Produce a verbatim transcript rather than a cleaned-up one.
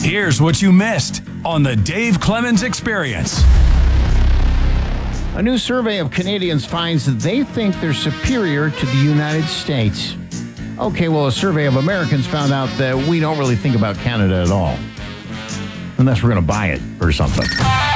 Here's what you missed on the Dave Clemens Experience. A new survey of Canadians finds that they think they're superior to the United States. Okay, well, a survey of Americans found out that we don't really think about Canada at all. Unless we're going to buy it or something.